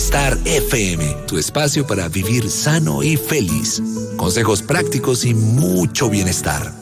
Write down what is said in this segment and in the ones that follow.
Bienestar FM, tu espacio para vivir sano y feliz. Consejos prácticos y mucho bienestar.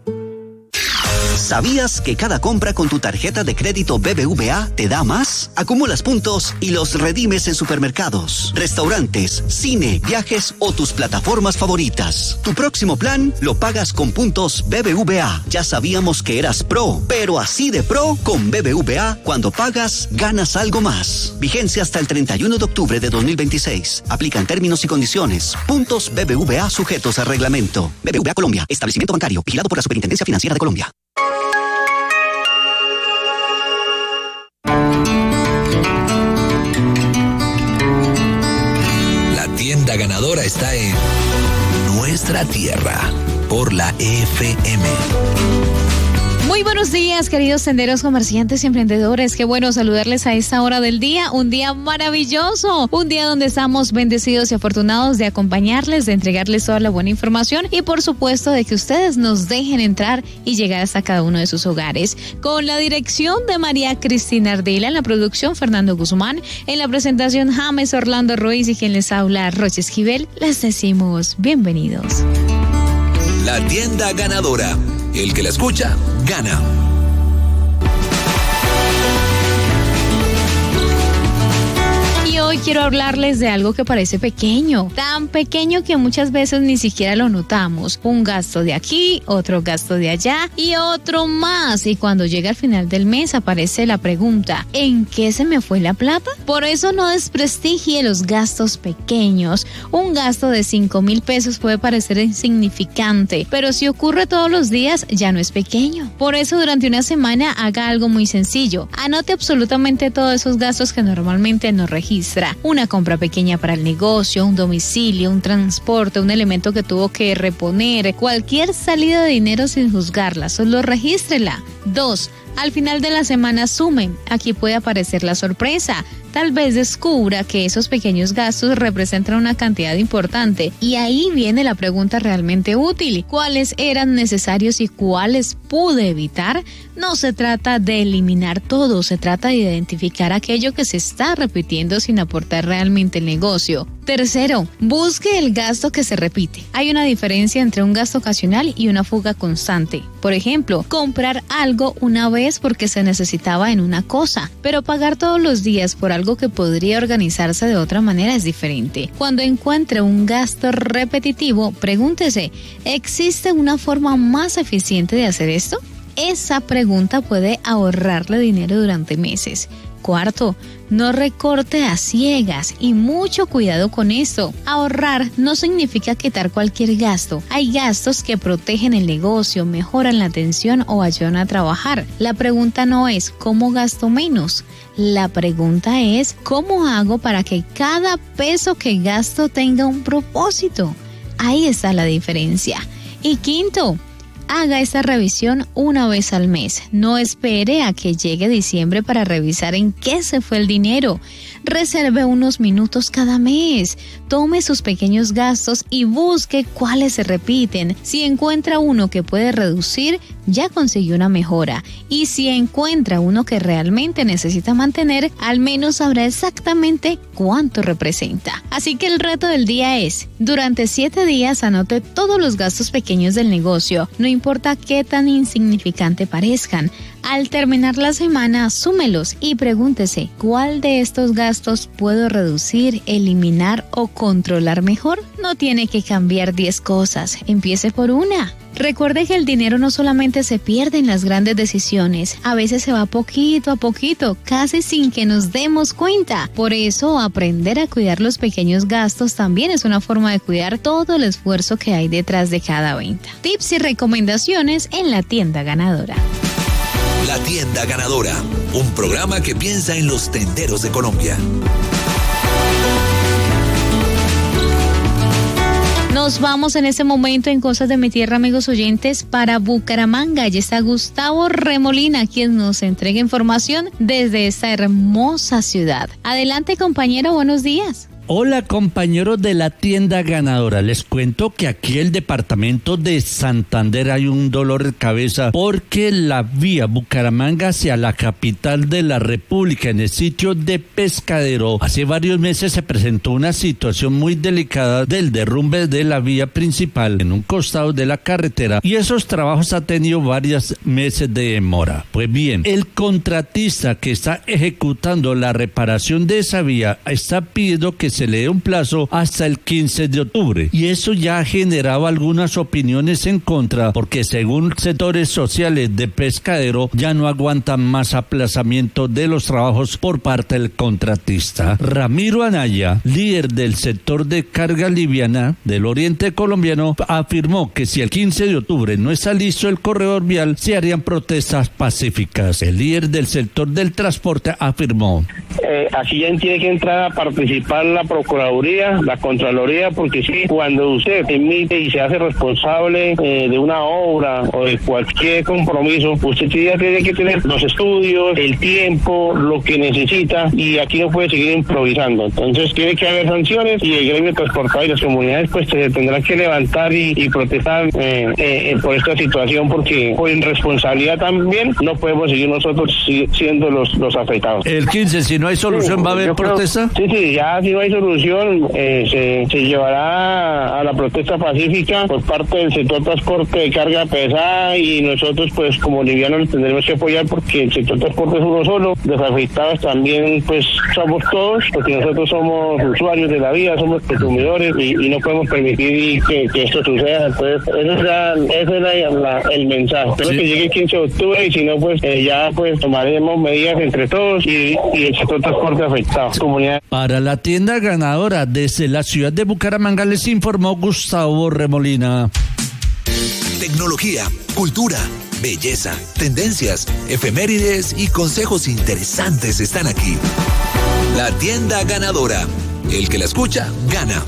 ¿Sabías que cada compra con tu tarjeta de crédito BBVA te da más? Acumulas puntos y los redimes en supermercados, restaurantes, cine, viajes o tus plataformas favoritas. Tu próximo plan lo pagas con puntos BBVA. Ya sabíamos que eras pro, pero así de pro con BBVA, cuando pagas, ganas algo más. Vigencia hasta el 31 de octubre de 2026. Aplican términos y condiciones. Puntos BBVA sujetos a reglamento. BBVA Colombia, establecimiento bancario, vigilado por la Superintendencia Financiera de Colombia. La ganadora está en nuestra tierra por la FM. Muy buenos días, queridos senderos, comerciantes y emprendedores. Qué bueno saludarles a esta hora del día. Un día maravilloso. Un día donde estamos bendecidos y afortunados de acompañarles, de entregarles toda la buena información y, por supuesto, de que ustedes nos dejen entrar y llegar hasta cada uno de sus hogares. Con la dirección de María Cristina Ardila, en la producción Fernando Guzmán, en la presentación James Orlando Ruiz y quien les habla Roche Esquivel, les decimos bienvenidos. La tienda ganadora. El que la escucha, gana. Hoy quiero hablarles de algo que parece pequeño, tan pequeño que muchas veces ni siquiera lo notamos. Un gasto de aquí, otro gasto de allá y otro más. Y cuando llega al final del mes aparece la pregunta, ¿en qué se me fue la plata? Por eso no desprestigie los gastos pequeños. Un gasto de 5,000 pesos puede parecer insignificante, pero si ocurre todos los días ya no es pequeño. Por eso durante una semana haga algo muy sencillo. Anote absolutamente todos esos gastos que normalmente no registra. Una compra pequeña para el negocio, un domicilio, un transporte, un elemento que tuvo que reponer, cualquier salida de dinero sin juzgarla, solo regístrela. 2. Al final de la semana sumen. Aquí puede aparecer la sorpresa. Tal vez descubra que esos pequeños gastos representan una cantidad importante. Y ahí viene la pregunta realmente útil. ¿Cuáles eran necesarios y cuáles pude evitar? No se trata de eliminar todo, se trata de identificar aquello que se está repitiendo sin aportar realmente el negocio. Tercero, busque el gasto que se repite. Hay una diferencia entre un gasto ocasional y una fuga constante. Por ejemplo, comprar algo una vez porque se necesitaba en una cosa, pero pagar todos los días por algo que podría organizarse de otra manera es diferente. Cuando encuentre un gasto repetitivo, pregúntese, ¿existe una forma más eficiente de hacer esto? Esa pregunta puede ahorrarle dinero durante meses. Cuarto, no recorte a ciegas y mucho cuidado con esto. Ahorrar no significa quitar cualquier gasto. Hay gastos que protegen el negocio, mejoran la atención o ayudan a trabajar. La pregunta no es ¿cómo gasto menos? La pregunta es ¿cómo hago para que cada peso que gasto tenga un propósito? Ahí está la diferencia. Y quinto, haga esta revisión una vez al mes. No espere a que llegue diciembre para revisar en qué se fue el dinero. Reserve unos minutos cada mes. Tome sus pequeños gastos y busque cuáles se repiten. Si encuentra uno que puede reducir, ya consiguió una mejora. Y si encuentra uno que realmente necesita mantener, al menos sabrá exactamente cuánto representa. Así que el reto del día es, durante 7 días anote todos los gastos pequeños del negocio. No importa qué tan insignificante parezcan. Al terminar la semana, súmelos y pregúntese, ¿cuál de estos gastos puedo reducir, eliminar o controlar mejor? No tiene que cambiar 10 cosas, empiece por una. Recuerde que el dinero no solamente se pierde en las grandes decisiones, a veces se va poquito a poquito, casi sin que nos demos cuenta. Por eso, aprender a cuidar los pequeños gastos también es una forma de cuidar todo el esfuerzo que hay detrás de cada venta. Tips y recomendaciones en la tienda ganadora. La tienda ganadora, un programa que piensa en los tenderos de Colombia. Nos vamos en este momento en Cosas de mi Tierra, amigos oyentes, para Bucaramanga. Allí está Gustavo Remolina, quien nos entrega información desde esta hermosa ciudad. Adelante, compañero, buenos días. Hola compañeros de la tienda ganadora, les cuento que aquí el departamento de Santander hay un dolor de cabeza porque la vía Bucaramanga hacia la capital de la República en el sitio de Pescadero hace varios meses se presentó una situación muy delicada del derrumbe de la vía principal en un costado de la carretera y esos trabajos han tenido varios meses de demora. Pues bien, el contratista que está ejecutando la reparación de esa vía está pidiendo que se le dé un plazo hasta el 15 de octubre y eso ya ha generado algunas opiniones en contra porque según sectores sociales de Pescadero ya no aguantan más aplazamiento de los trabajos por parte del contratista. Ramiro Anaya, líder del sector de carga liviana del oriente colombiano, afirmó que si el 15 de octubre no está listo el corredor vial se harían protestas pacíficas. El líder del sector del transporte afirmó: aquí ya tiene que entrar a participar la Procuraduría, la Contraloría, porque sí, cuando usted emite y se hace responsable de una obra o de cualquier compromiso, usted ya tiene que tener los estudios, el tiempo, lo que necesita, y aquí no puede seguir improvisando. Entonces tiene que haber sanciones y el gremio transportador y las comunidades pues se tendrán que levantar y protestar por esta situación, porque por irresponsabilidad también no podemos seguir nosotros siendo los afectados. El 15, si no hay solución, ¿va a haber protesta? Sí, ya si no hay solución, se llevará a la protesta pacífica por parte del sector transporte de carga pesada, y nosotros pues como livianos tendremos que apoyar porque el sector transporte es uno solo, los afectados también pues somos todos, porque nosotros somos usuarios de la vía, somos consumidores y no podemos permitir que esto suceda. Entonces ese era el mensaje. Espero que llegue el 15 de octubre y si no pues ya pues tomaremos medidas entre todos y el sector transporte afectado. Comunidad. Para la tienda ganadora desde la ciudad de Bucaramanga les informó Gustavo Remolina. Tecnología, cultura, belleza, tendencias, efemérides y consejos interesantes están aquí. La tienda ganadora. El que la escucha, gana.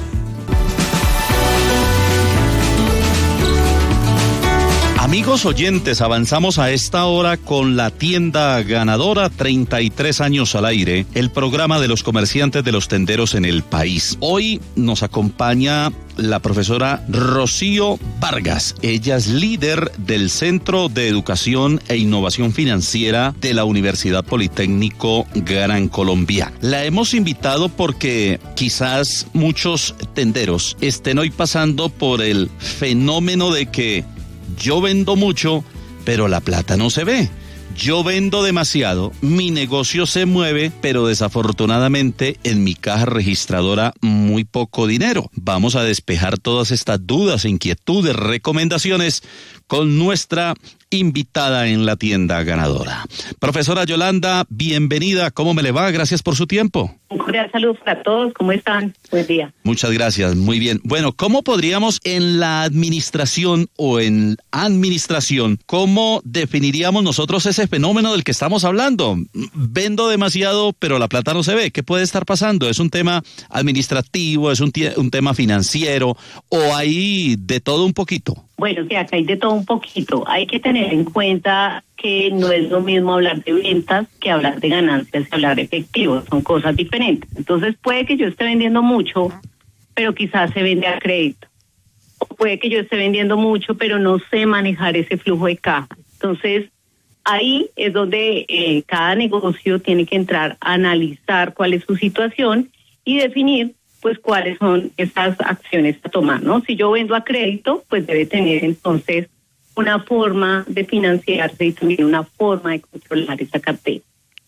Amigos oyentes, avanzamos a esta hora con la tienda ganadora, 33 años al aire, el programa de los comerciantes de los tenderos en el país. Hoy nos acompaña la profesora Rocío Vargas. Ella es líder del Centro de Educación e Innovación Financiera de la Universidad Politécnico Gran Colombia. La hemos invitado porque quizás muchos tenderos estén hoy pasando por el fenómeno de que yo vendo mucho, pero la plata no se ve. Yo vendo demasiado, mi negocio se mueve, pero desafortunadamente en mi caja registradora muy poco dinero. Vamos a despejar todas estas dudas, inquietudes, recomendaciones con nuestra invitada en la tienda ganadora. Profesora Yolanda, bienvenida. ¿Cómo me le va? Gracias por su tiempo. Un cordial saludo para todos. ¿Cómo están? Buen día. Muchas gracias. Muy bien. Bueno, ¿cómo podríamos en la administración o en administración, cómo definiríamos nosotros ese fenómeno del que estamos hablando? Vendo demasiado, pero la plata no se ve. ¿Qué puede estar pasando? ¿Es un tema administrativo? ¿Es un tema financiero? ¿O hay de todo un poquito? Bueno, que acá hay de todo un poquito. Hay que tener en cuenta que no es lo mismo hablar de ventas que hablar de ganancias y hablar de efectivo. Son cosas diferentes. Entonces puede que yo esté vendiendo mucho, pero quizás se vende a crédito. O puede que yo esté vendiendo mucho, pero no sé manejar ese flujo de caja. Entonces ahí es donde cada negocio tiene que entrar a analizar cuál es su situación y definir pues cuáles son estas acciones a tomar, ¿no? Si yo vendo a crédito, pues debe tener entonces una forma de financiarse y también una forma de controlar esa cartera.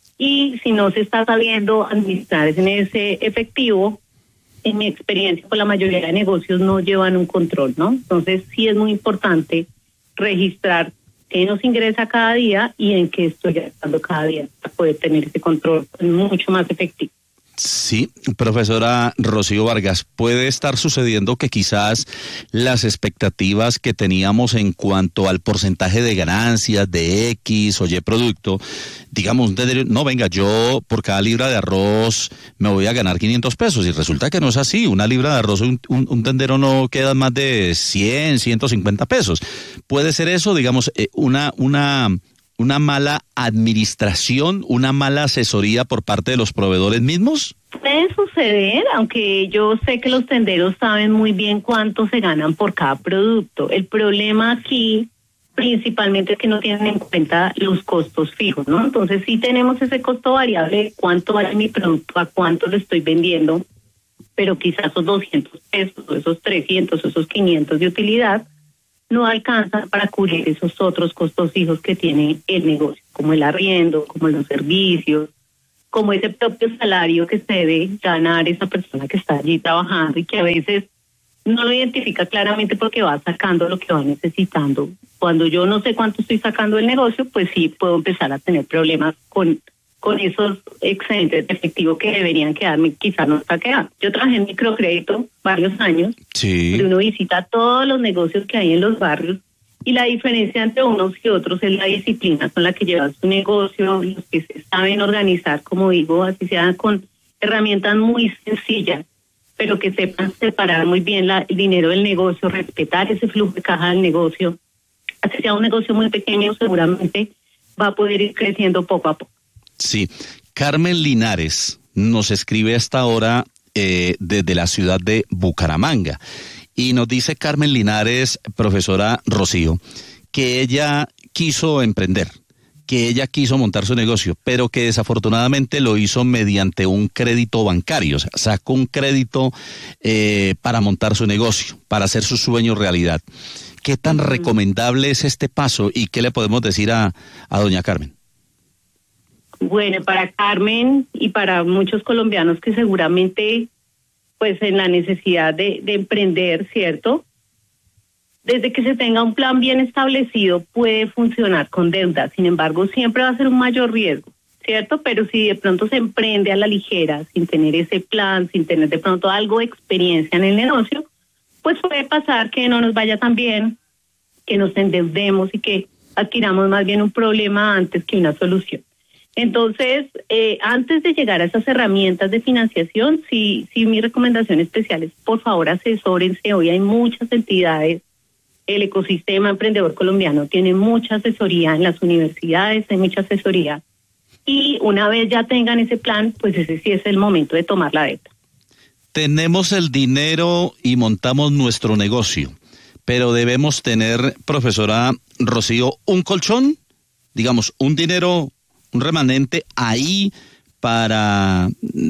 Y si no se está sabiendo administrar en ese efectivo, en mi experiencia, pues la mayoría de negocios no llevan un control, ¿no? Entonces sí es muy importante registrar qué nos ingresa cada día y en qué estoy gastando cada día para poder tener ese control mucho más efectivo. Sí, profesora Rocío Vargas, puede estar sucediendo que quizás las expectativas que teníamos en cuanto al porcentaje de ganancias de X o Y producto, digamos, no, venga, yo por cada libra de arroz me voy a ganar 500 pesos y resulta que no es así. Una libra de arroz, un tendero no queda más de 100, 150 pesos. Puede ser eso, digamos, una una mala administración, una mala asesoría por parte de los proveedores mismos? Puede suceder, aunque yo sé que los tenderos saben muy bien cuánto se ganan por cada producto. El problema aquí principalmente es que no tienen en cuenta los costos fijos, ¿no? Entonces sí tenemos ese costo variable, cuánto vale mi producto, a cuánto lo estoy vendiendo, pero quizás esos 200 pesos, esos 300, esos 500 de utilidad no alcanzan para cubrir esos otros costos fijos que tiene el negocio, como el arriendo, como los servicios, como ese propio salario que se debe ganar esa persona que está allí trabajando y que a veces no lo identifica claramente porque va sacando lo que va necesitando. Cuando yo no sé cuánto estoy sacando del negocio, pues sí puedo empezar a tener problemas con esos excedentes de efectivo que deberían quedarme, quizás no está quedando. Yo trabajé en microcrédito varios años, sí. Uno visita todos los negocios que hay en los barrios y la diferencia entre unos y otros es la disciplina con la que llevan su negocio, los que se saben organizar, como digo, así sea con herramientas muy sencillas, pero que sepan separar muy bien el dinero del negocio, respetar ese flujo de caja del negocio. Así sea un negocio muy pequeño, seguramente va a poder ir creciendo poco a poco. Sí. Carmen Linares nos escribe a esta hora desde la ciudad de Bucaramanga. Y nos dice Carmen Linares, profesora Rocío, que ella quiso emprender, que ella quiso montar su negocio, pero que desafortunadamente lo hizo mediante un crédito bancario. O sea, sacó un crédito para montar su negocio, para hacer su sueño realidad. ¿Qué tan recomendable es este paso y qué le podemos decir a doña Carmen? Bueno, para Carmen y para muchos colombianos que seguramente, pues en la necesidad de emprender, ¿cierto? Desde que se tenga un plan bien establecido puede funcionar con deuda, sin embargo siempre va a ser un mayor riesgo, ¿cierto? Pero si de pronto se emprende a la ligera, sin tener ese plan, sin tener de pronto algo de experiencia en el negocio, pues puede pasar que no nos vaya tan bien, que nos endeudemos y que adquiramos más bien un problema antes que una solución. Entonces, antes de llegar a esas herramientas de financiación, sí, mi recomendación especial es, por favor, asesórense. Hoy hay muchas entidades. El ecosistema emprendedor colombiano tiene mucha asesoría en las universidades, hay mucha asesoría. Y una vez ya tengan ese plan, pues ese sí es el momento de tomar la deuda. Tenemos el dinero y montamos nuestro negocio, pero debemos tener, profesora Rocío, un colchón, digamos, un dinero, un remanente ahí para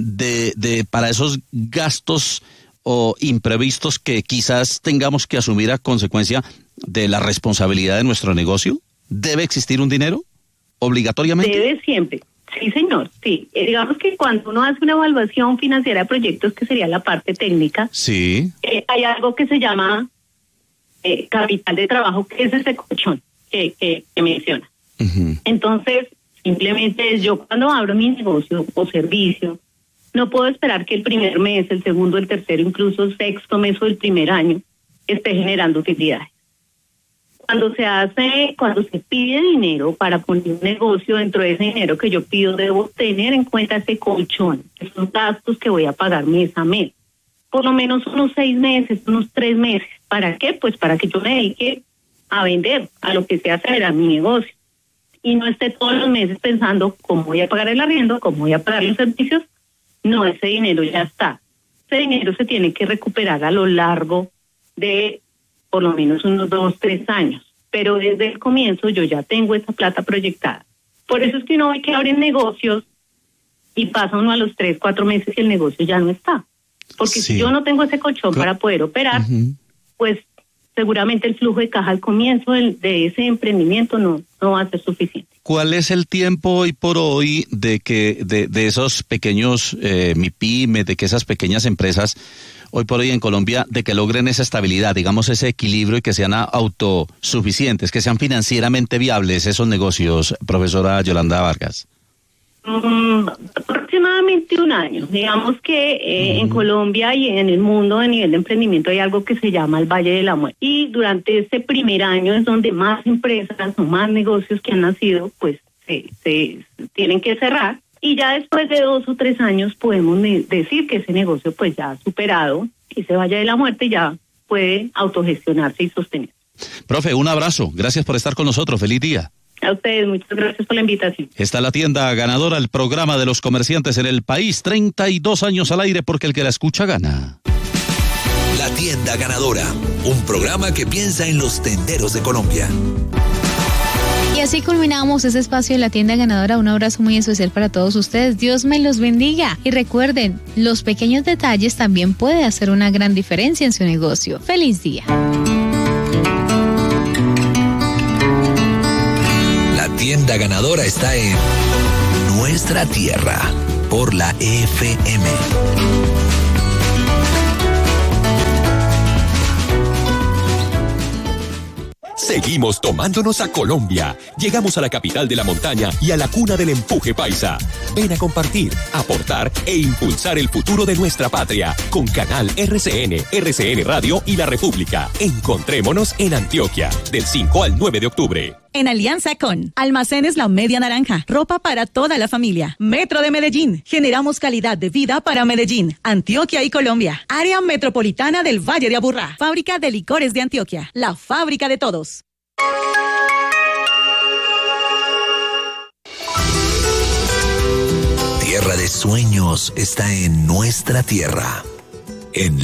esos gastos o imprevistos que quizás tengamos que asumir a consecuencia de la responsabilidad de nuestro negocio. ¿Debe existir un dinero obligatoriamente? Debe siempre. Sí, señor, sí. Digamos que cuando uno hace una evaluación financiera de proyectos, que sería la parte técnica, sí, hay algo que se llama capital de trabajo, que es ese colchón que menciona. Uh-huh. Entonces, simplemente yo cuando abro mi negocio o servicio, no puedo esperar que el primer mes, el segundo, el tercero, incluso el sexto mes o el primer año esté generando utilidades. Cuando se pide dinero para poner un negocio, dentro de ese dinero que yo pido, debo tener en cuenta ese colchón, esos gastos que voy a pagar mes a mes. Por lo menos unos 6 meses, unos 3 meses. ¿Para qué? Pues para que yo me dedique a vender, a lo que sea hacer a mi negocio. Y no esté todos los meses pensando cómo voy a pagar el arriendo, cómo voy a pagar los servicios. No, ese dinero ya está. Ese dinero se tiene que recuperar a lo largo de por lo menos unos 2, 3 años. Pero desde el comienzo yo ya tengo esa plata proyectada. Por eso es que uno ve que abren negocios y pasa uno a los 3, 4 meses y el negocio ya no está. Porque si yo no tengo ese colchón para poder operar, pues seguramente el flujo de caja al comienzo de ese emprendimiento no va a ser suficiente. ¿Cuál es el tiempo hoy por hoy de que de esos pequeños MIPYME, de que esas pequeñas empresas hoy por hoy en Colombia, de que logren esa estabilidad, digamos ese equilibrio y que sean autosuficientes, que sean financieramente viables esos negocios, profesora Yolanda Vargas? Aproximadamente 1 año. Digamos que en Colombia y en el mundo a nivel de emprendimiento hay algo que se llama el Valle de la Muerte. Y durante este primer año es donde más empresas o más negocios que han nacido, pues se tienen que cerrar. Y ya después de 2 o 3 años podemos decir que ese negocio pues ya ha superado ese Valle de la Muerte, ya puede autogestionarse y sostener. Profe, un abrazo. Gracias por estar con nosotros. Feliz día. A ustedes, muchas gracias por la invitación. Está la tienda ganadora, el programa de los comerciantes en el país, 32 años al aire porque el que la escucha gana. La tienda ganadora, un programa que piensa en los tenderos de Colombia. Y así culminamos ese espacio de la tienda ganadora. Un abrazo muy especial para todos ustedes. Dios me los bendiga. Y recuerden, los pequeños detalles también pueden hacer una gran diferencia en su negocio. ¡Feliz día! La tienda ganadora está en nuestra tierra por la FM. Seguimos tomándonos a Colombia. Llegamos a la capital de la montaña y a la cuna del empuje paisa. Ven a compartir, aportar e impulsar el futuro de nuestra patria con Canal RCN Radio y La República. Encontrémonos en Antioquia del 5 al 9 de octubre. En alianza con Almacenes La Media Naranja, ropa para toda la familia. Metro de Medellín, generamos calidad de vida para Medellín, Antioquia y Colombia. Área Metropolitana del Valle de Aburrá. Fábrica de Licores de Antioquia, la fábrica de todos. Tierra de sueños está en nuestra tierra. En